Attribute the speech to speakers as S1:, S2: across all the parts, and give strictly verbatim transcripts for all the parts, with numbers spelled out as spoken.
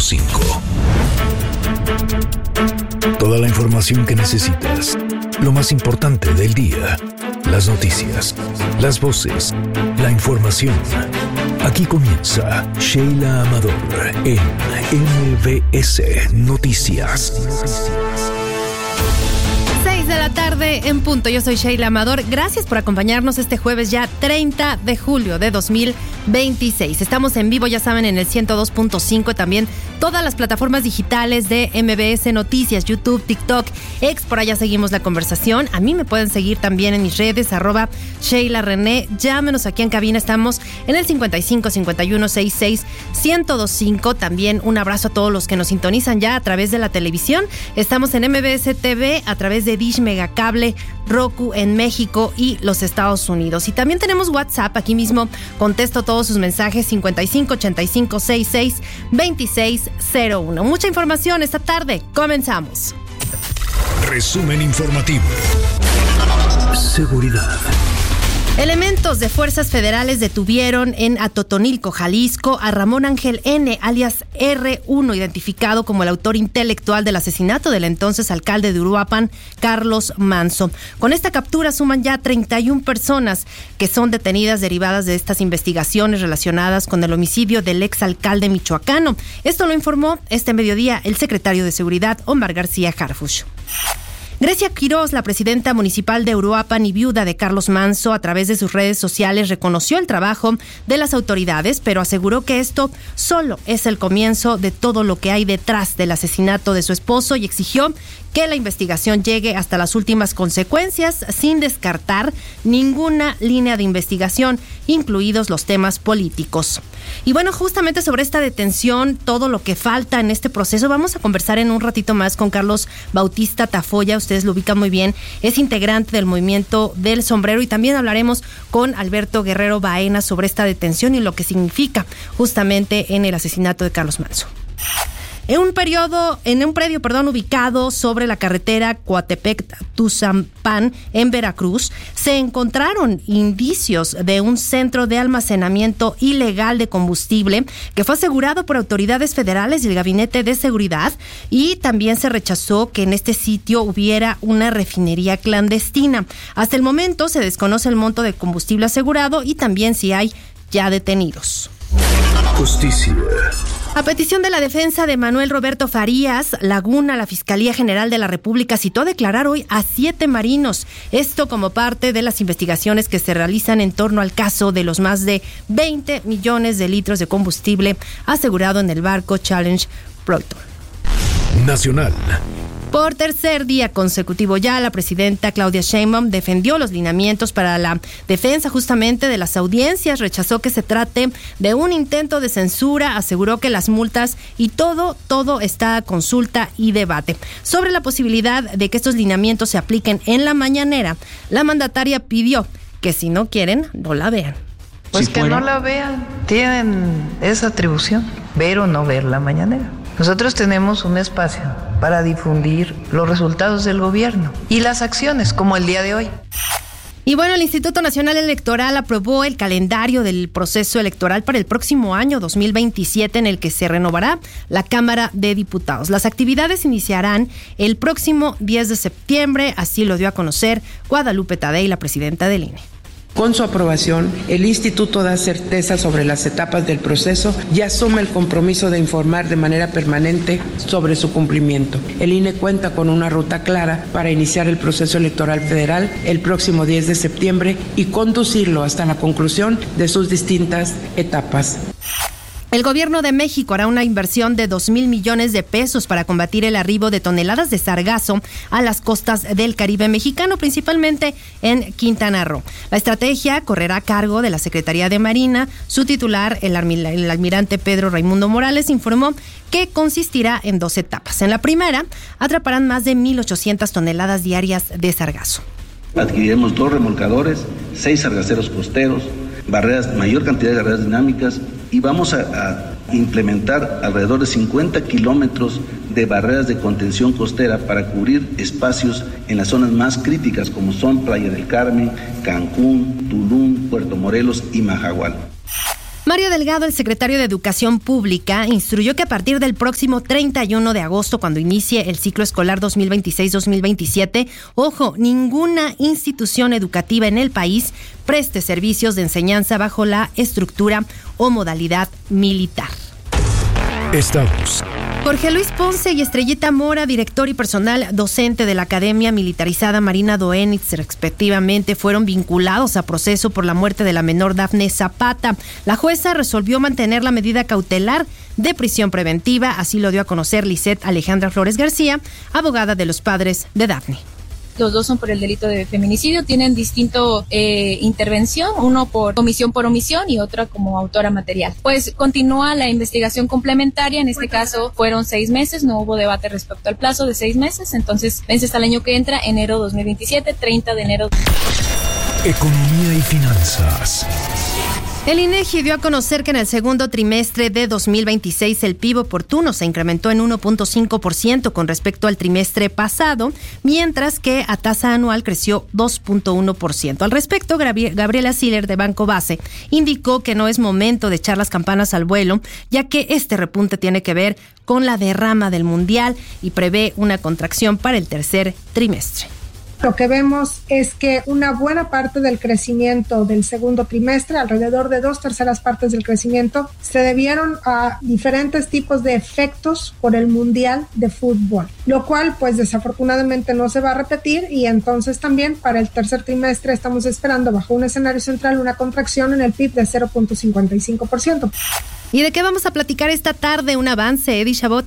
S1: cinco. Toda la información que necesitas. Lo más importante del día. Las noticias, las voces, la información. Aquí comienza Sheila Amador en M B S Noticias.
S2: seis de la tarde en punto. Yo soy Sheila Amador. Gracias por acompañarnos este jueves ya treinta de julio de dos mil veintiséis. Estamos en vivo, ya saben, en el ciento dos punto cinco, también todas las plataformas digitales de M B S Noticias, YouTube, TikTok, X, por allá seguimos la conversación. A mí me pueden seguir también en mis redes, arroba Sheila René. Llámenos aquí en cabina, estamos en el cincuenta y cinco, cincuenta y uno, sesenta y seis, ciento veinticinco. También un abrazo a todos los que nos sintonizan ya a través de la televisión. Estamos en M B S T V a través de Dish Megacable, Roku en México y los Estados Unidos. Y también tenemos WhatsApp, aquí mismo contesto todos sus mensajes, cincuenta y cinco, ochenta y cinco, sesenta y seis, veintiséis, cero uno. Mucha información esta tarde, comenzamos.
S1: Resumen informativo. Seguridad.
S2: Elementos de fuerzas federales detuvieron en Atotonilco, Jalisco, a Ramón Ángel N., alias erre uno, identificado como el autor intelectual del asesinato del entonces alcalde de Uruapan, Carlos Manzo. Con esta captura suman ya treinta y una personas que son detenidas derivadas de estas investigaciones relacionadas con el homicidio del exalcalde michoacano. Esto lo informó este mediodía el secretario de Seguridad, Omar García Harfuch. Grecia Quiroz, la presidenta municipal de Uruapan y viuda de Carlos Manzo, a través de sus redes sociales reconoció el trabajo de las autoridades, pero aseguró que esto solo es el comienzo de todo lo que hay detrás del asesinato de su esposo y exigió que la investigación llegue hasta las últimas consecuencias sin descartar ninguna línea de investigación, incluidos los temas políticos. Y bueno, justamente sobre esta detención, todo lo que falta en este proceso, vamos a conversar en un ratito más con Carlos Bautista Tafoya. Ustedes lo ubican muy bien, es integrante del Movimiento del Sombrero, y también hablaremos con Alberto Guerrero Baena sobre esta detención y lo que significa justamente en el asesinato de Carlos Manzo. En un periodo, en un predio, perdón, ubicado sobre la carretera Coatepec-Tuzampan en Veracruz, se encontraron indicios de un centro de almacenamiento ilegal de combustible que fue asegurado por autoridades federales y el Gabinete de Seguridad, y también se rechazó que en este sitio hubiera una refinería clandestina. Hasta el momento se desconoce el monto de combustible asegurado y también si hay ya detenidos.
S1: Justicia.
S2: A petición de la defensa de Manuel Roberto Farías Laguna, la Fiscalía General de la República citó a declarar hoy a siete marinos. Esto como parte de las investigaciones que se realizan en torno al caso de los más de veinte millones de litros de combustible asegurado en el barco Challenge Proton.
S1: Nacional.
S2: Por tercer día consecutivo ya, la presidenta Claudia Sheinbaum defendió los lineamientos para la defensa justamente de las audiencias, rechazó que se trate de un intento de censura, aseguró que las multas y todo, todo está a consulta y debate. Sobre la posibilidad de que estos lineamientos se apliquen en la mañanera, la mandataria pidió que si no quieren, no la vean.
S3: Pues
S4: si
S3: que
S4: fuera...
S3: no la vean, tienen esa atribución, ver o no ver la mañanera. Nosotros tenemos un espacio para difundir los resultados del gobierno y las acciones, como el día de hoy.
S2: Y bueno, el Instituto Nacional Electoral aprobó el calendario del proceso electoral para el próximo año dos mil veintisiete, en el que se renovará la Cámara de Diputados. Las actividades iniciarán el próximo diez de septiembre, así lo dio a conocer Guadalupe Tadei, la presidenta del I N E.
S4: Con su aprobación, el Instituto da certeza sobre las etapas del proceso y asume el compromiso de informar de manera permanente sobre su cumplimiento. El I N E cuenta con una ruta clara para iniciar el proceso electoral federal el próximo diez de septiembre y conducirlo hasta la conclusión de sus distintas etapas.
S2: El gobierno de México hará una inversión de dos mil millones de pesos para combatir el arribo de toneladas de sargazo a las costas del Caribe mexicano, principalmente en Quintana Roo. La estrategia correrá a cargo de la Secretaría de Marina. Su titular, el, almir- el almirante Pedro Raimundo Morales, informó que consistirá en dos etapas. En la primera, atraparán más de mil ochocientas toneladas diarias de sargazo.
S5: Adquiriremos dos remolcadores, seis sargaceros costeros, barreras, mayor cantidad de barreras dinámicas, y vamos a, a implementar alrededor de cincuenta kilómetros de barreras de contención costera para cubrir espacios en las zonas más críticas, como son Playa del Carmen, Cancún, Tulum, Puerto Morelos y Majahual.
S2: Mario Delgado, el secretario de Educación Pública, instruyó que a partir del próximo treinta y uno de agosto, cuando inicie el ciclo escolar dos mil veintiséis dos mil veintisiete, ojo, ninguna institución educativa en el país preste servicios de enseñanza bajo la estructura o modalidad militar.
S1: Estados.
S2: Jorge Luis Ponce y Estrellita Mora, director y personal docente de la Academia Militarizada Marina Doenitz, respectivamente, fueron vinculados a proceso por la muerte de la menor Dafne Zapata. La jueza resolvió mantener la medida cautelar de prisión preventiva, así lo dio a conocer Lisette Alejandra Flores García, abogada de los padres de Dafne.
S6: Los dos son por el delito de feminicidio, tienen distinto eh, intervención, uno por omisión por omisión y otra como autora material. Pues continúa la investigación complementaria, en este caso fueron seis meses, no hubo debate respecto al plazo de seis meses, entonces vence hasta el año que entra, enero dos mil veintisiete, treinta de enero.
S1: Economía y finanzas.
S2: El INEGI dio a conocer que en el segundo trimestre de dos mil veintiséis el P I B oportuno se incrementó en uno punto cinco por ciento con respecto al trimestre pasado, mientras que a tasa anual creció dos punto uno por ciento. Al respecto, Gabriela Siller de Banco Base indicó que no es momento de echar las campanas al vuelo, ya que este repunte tiene que ver con la derrama del Mundial y prevé una contracción para el tercer trimestre.
S7: Lo que vemos es que una buena parte del crecimiento del segundo trimestre, alrededor de dos terceras partes del crecimiento, se debieron a diferentes tipos de efectos por el Mundial de Fútbol, lo cual pues desafortunadamente no se va a repetir, y entonces también para el tercer trimestre estamos esperando bajo un escenario central una contracción en el P I B de cero punto cincuenta y cinco por ciento.
S2: ¿Y de qué vamos a platicar esta tarde? Un avance, Eddie Chabot.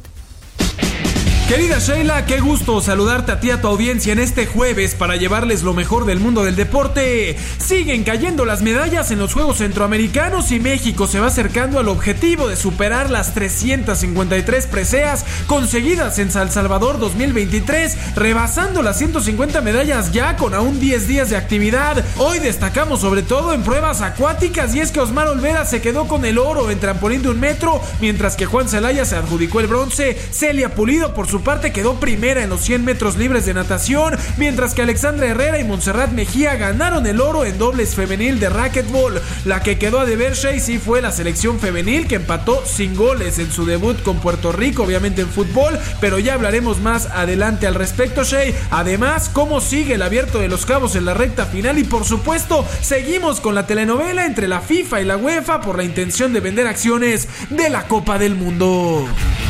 S8: Querida Sheila, qué gusto saludarte a ti, a tu audiencia en este jueves para llevarles lo mejor del mundo del deporte. Siguen cayendo las medallas en los Juegos Centroamericanos y México se va acercando al objetivo de superar las trescientas cincuenta y tres preseas conseguidas en San Salvador dos mil veintitrés, rebasando las ciento cincuenta medallas ya con aún diez días de actividad. Hoy destacamos sobre todo en pruebas acuáticas, y es que Osmar Olvera se quedó con el oro en trampolín de un metro, mientras que Juan Celaya se adjudicó el bronce. Celia Pulido por su parte quedó primera en los cien metros libres de natación, mientras que Alexandra Herrera y Montserrat Mejía ganaron el oro en dobles femenil de racquetball. La que quedó a deber, Shea, sí fue la selección femenil, que empató sin goles en su debut con Puerto Rico, obviamente en fútbol, pero ya hablaremos más adelante al respecto, Shea. Además, cómo sigue el Abierto de los Cabos en la recta final, y por supuesto seguimos con la telenovela entre la FIFA y la UEFA por la intención de vender acciones de la Copa del Mundo.